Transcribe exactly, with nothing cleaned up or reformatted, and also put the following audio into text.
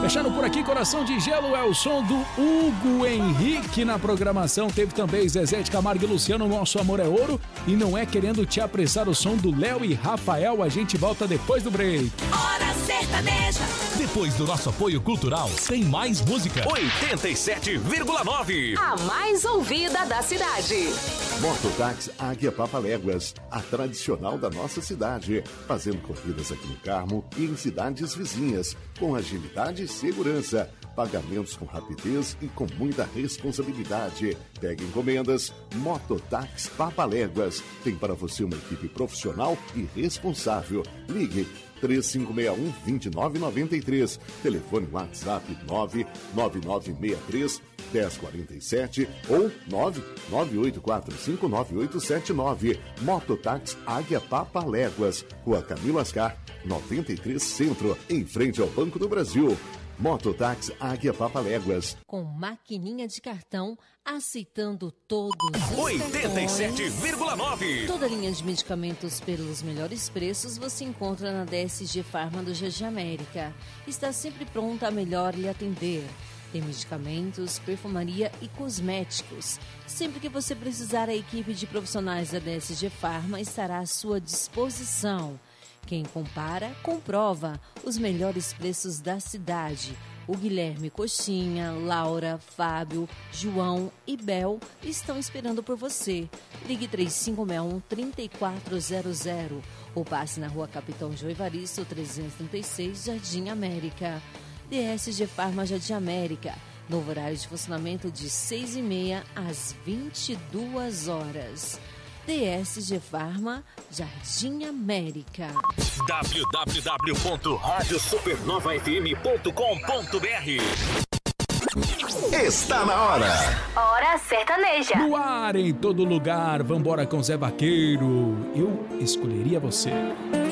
Fechando por aqui, Coração de Gelo é o som do Hugo Henrique na programação. Teve também Zezé de Camargo e Luciano, Nosso Amor é Ouro. E não é querendo te apressar o som do Léo e Rafael. A gente volta depois do break. Hora sertaneja. Depois do nosso apoio cultural, tem mais música. oitenta e sete vírgula nove. A mais ouvida da cidade. Mototáxi Águia Papaléguas, a tradicional da nossa cidade, fazendo corridas aqui no Carmo e em cidades vizinhas, com agilidade e segurança, pagamentos com rapidez e com muita responsabilidade. Pega encomendas, Mototáxi Papaléguas, tem para você uma equipe profissional e responsável. Ligue três cinco seis um, dois nove nove três, telefone WhatsApp nove nove nove seis três um zero quatro sete ou nove nove oito quatro cinco nove oito sete nove. Mototáxi Águia Papaléguas, Rua Camilo Ascar, noventa e três Centro, em frente ao Banco do Brasil. Mototáxi Águia Papaléguas. Com maquininha de cartão, aceitando todos os oitenta e sete vírgula nove. Toda linha de medicamentos pelos melhores preços você encontra na D S G Farma do Jardim América. Está sempre pronta a melhor lhe atender. Tem medicamentos, perfumaria e cosméticos. Sempre que você precisar, a equipe de profissionais da D S G Farma estará à sua disposição. Quem compara, comprova os melhores preços da cidade. O Guilherme Coxinha, Laura, Fábio, João e Bel estão esperando por você. Ligue três cinco seis um, três quatro zero zero ou passe na Rua Capitão João Evaristo, trezentos e trinta e seis, Jardim América. D S G Farma Jardim América. Novo horário de funcionamento de seis e meia às vinte e duas horas. D S G Farma, Jardim América. w w w ponto rádio supernova f m ponto com ponto b r. Está na hora. Hora sertaneja. No ar, em todo lugar, vambora com Zé Vaqueiro. Eu escolheria você.